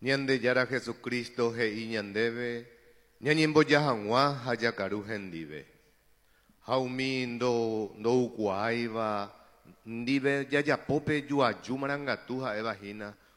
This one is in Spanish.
Ñande yara Jesucristo hei ñandeve, ñañemboyahag̃ua ha jakaru hendive. Haumi ndoukuaáiva, ndive jajapópe juaju marangatu ha'evahína,